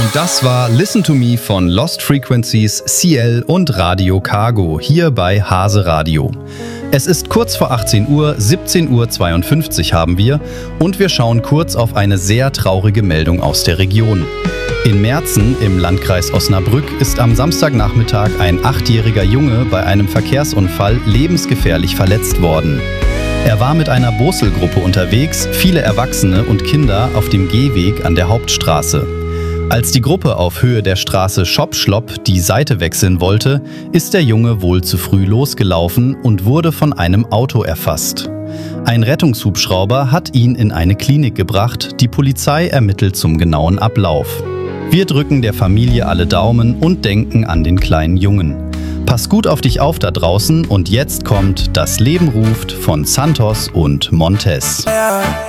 Das war Listen to Me von Lost Frequencies, CL und Radio Cargo hier bei Hase Radio. Es ist kurz vor 18 Uhr, 17:52 Uhr haben wir und wir schauen kurz auf eine sehr traurige Meldung aus der Region. In Merzen im Landkreis Osnabrück ist am Samstagnachmittag ein 8-jähriger Junge bei einem Verkehrsunfall lebensgefährlich verletzt worden. Er war mit einer Boselgruppe unterwegs, viele Erwachsene und Kinder auf dem Gehweg an der Hauptstraße. Als die Gruppe auf Höhe der Straße Schopschlopp die Seite wechseln wollte, ist der Junge wohl zu früh losgelaufen und wurde von einem Auto erfasst. Ein Rettungshubschrauber hat ihn in eine Klinik gebracht, die Polizei ermittelt zum genauen Ablauf. Wir drücken der Familie alle Daumen und denken an den kleinen Jungen. Pass gut auf dich auf da draußen und jetzt kommt Das Leben ruft von Santos und Montez.